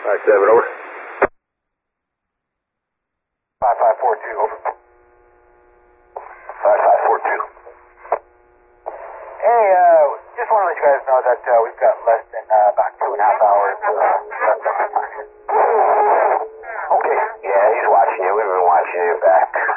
5-7, over. 5542, over. 5542. Hey, just want to let you guys know that we've got less than about 2.5 hours left on our time. Okay, yeah, he's watching you. We've been watching you back.